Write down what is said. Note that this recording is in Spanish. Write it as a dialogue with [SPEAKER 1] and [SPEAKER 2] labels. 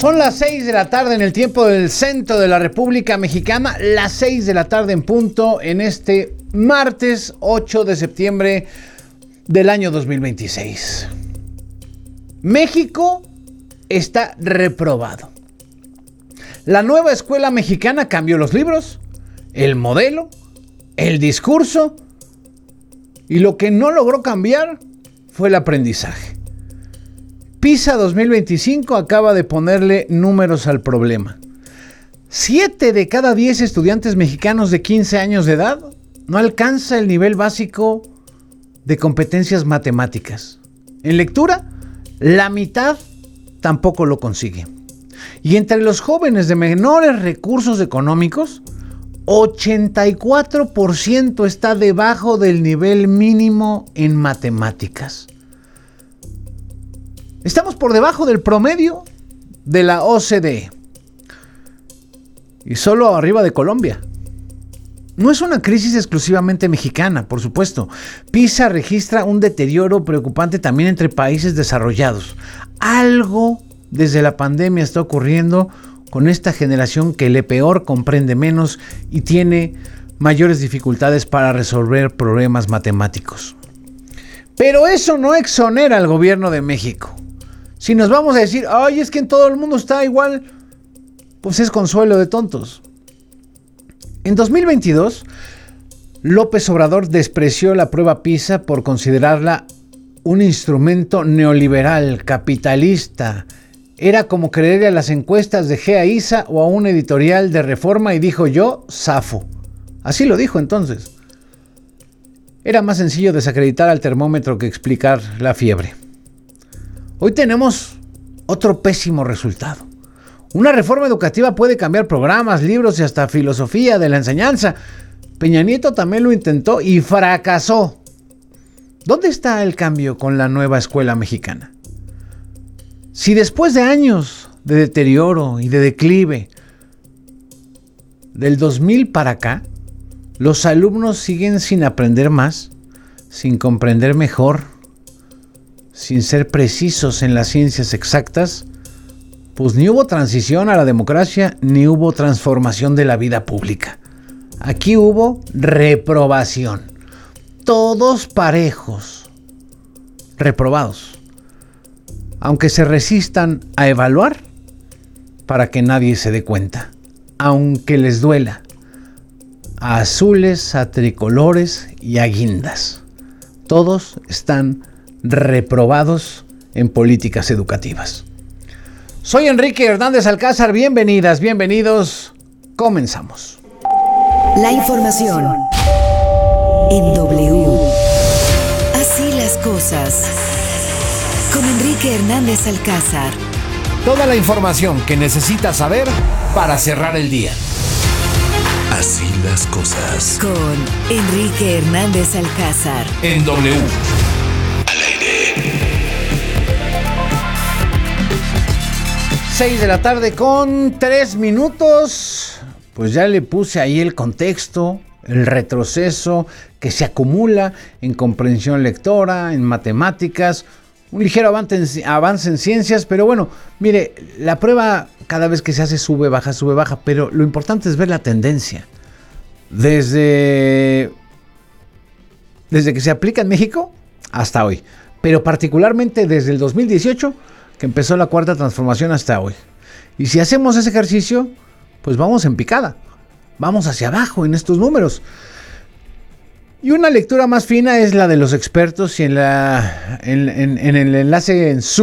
[SPEAKER 1] Son las 6 de la tarde en el tiempo del centro de la República Mexicana, las 6 de la tarde en punto en este martes 8 de septiembre del año 2026. México está reprobado. La nueva escuela mexicana cambió los libros, el modelo, el discurso, y lo que no logró cambiar fue el aprendizaje. PISA 2025 acaba de ponerle números al problema. 7 de cada 10 estudiantes mexicanos de 15 años de edad no alcanza el nivel básico de competencias matemáticas. En lectura, la mitad tampoco lo consigue. Y entre los jóvenes de menores recursos económicos, 84% está debajo del nivel mínimo en matemáticas. Estamos por debajo del promedio de la OCDE y solo arriba de Colombia. No es una crisis exclusivamente mexicana, por supuesto. PISA registra un deterioro preocupante también entre países desarrollados. Algo desde la pandemia está ocurriendo con esta generación que lee peor, comprende menos y tiene mayores dificultades para resolver problemas matemáticos. Pero eso no exonera al gobierno de México. Si nos vamos a decir, ay, es que en todo el mundo está igual, pues es consuelo de tontos. En 2022, López Obrador despreció la prueba PISA por considerarla un instrumento neoliberal, capitalista. Era como creerle a las encuestas de Gea Isa o a un editorial de Reforma y dijo yo, zafo. Así lo dijo entonces. Era más sencillo desacreditar al termómetro que explicar la fiebre. Hoy tenemos otro pésimo resultado. Una reforma educativa puede cambiar programas, libros y hasta filosofía de la enseñanza. Peña Nieto también lo intentó y fracasó. ¿Dónde está el cambio con la nueva escuela mexicana? Si después de años de deterioro y de declive, del 2000 para acá, los alumnos siguen sin aprender más, sin comprender mejor, sin ser precisos en las ciencias exactas, pues ni hubo transición a la democracia, ni hubo transformación de la vida pública. Aquí hubo reprobación. Todos parejos, reprobados. Aunque se resistan a evaluar para que nadie se dé cuenta. Aunque les duela. A azules, a tricolores y a guindas. Todos están reprobados en políticas educativas. Soy Enrique Hernández Alcázar, bienvenidas, bienvenidos, comenzamos.
[SPEAKER 2] La información en W. Así las cosas. Con Enrique Hernández Alcázar.
[SPEAKER 3] Toda la información que necesitas saber para cerrar el día.
[SPEAKER 4] Así las cosas.
[SPEAKER 2] Con Enrique Hernández Alcázar.
[SPEAKER 3] En W.
[SPEAKER 1] 6 de la tarde con 3 minutos. Pues ya le puse ahí el contexto, el retroceso que se acumula en comprensión lectora, en matemáticas, un ligero avance en ciencias, pero bueno, mire, la prueba cada vez que se hace sube, baja, pero lo importante es ver la tendencia. Desde que se aplica en México hasta hoy, pero particularmente desde el 2018, que empezó la cuarta transformación hasta hoy. Y si hacemos ese ejercicio, pues vamos en picada, vamos hacia abajo en estos números. Y una lectura más fina es la de los expertos y en el enlace en Zoom.